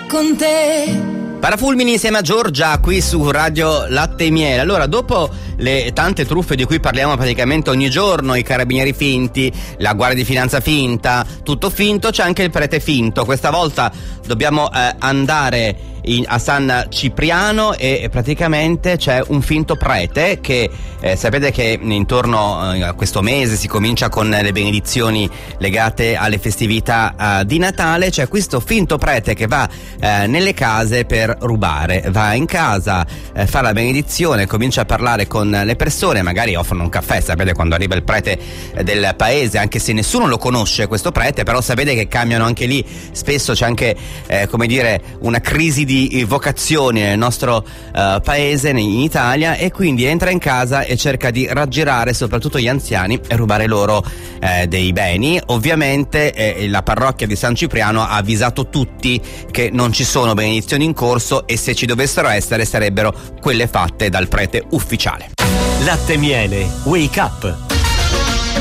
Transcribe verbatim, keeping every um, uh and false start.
con te. Parafulmini insieme a Giorgia qui su Radio Latte e Miele. Allora, dopo le tante truffe di cui parliamo praticamente ogni giorno, i carabinieri finti, la guardia di finanza finta, tutto finto, c'è anche il prete finto. Questa volta dobbiamo eh, andare in, a San Cipriano e praticamente c'è un finto prete che eh, sapete che intorno eh, a questo mese si comincia con le benedizioni legate alle festività eh, di Natale. C'è questo finto prete che va eh, nelle case per rubare, va in casa, eh, fa la benedizione, comincia a parlare con le persone, magari offrono un caffè. Sapete, quando arriva il prete del paese, anche se nessuno lo conosce questo prete, però sapete che cambiano anche lì, spesso c'è anche eh, come dire una crisi di vocazioni nel nostro eh, paese, in Italia, e quindi entra in casa e cerca di raggirare soprattutto gli anziani e rubare loro eh, dei beni. Ovviamente eh, la parrocchia di San Cipriano ha avvisato tutti che non ci sono benedizioni in corso, e se ci dovessero essere sarebbero quelle fatte dal prete ufficiale. Latte e Miele, Wake Up.